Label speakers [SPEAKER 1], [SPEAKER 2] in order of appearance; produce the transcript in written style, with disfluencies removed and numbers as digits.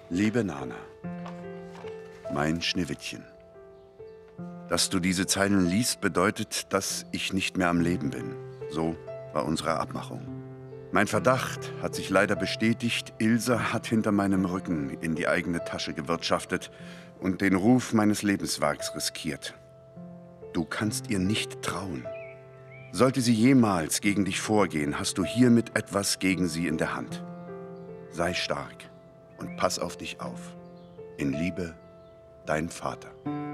[SPEAKER 1] Liebe Nana, mein Schneewittchen. Dass du diese Zeilen liest, bedeutet, dass ich nicht mehr am Leben bin. So war unsere Abmachung. Mein Verdacht hat sich leider bestätigt. Ilse hat hinter meinem Rücken in die eigene Tasche gewirtschaftet und den Ruf meines Lebenswerks riskiert. Du kannst ihr nicht trauen. Sollte sie jemals gegen dich vorgehen, hast du hiermit etwas gegen sie in der Hand. Sei stark und pass auf dich auf. In Liebe, dein Vater.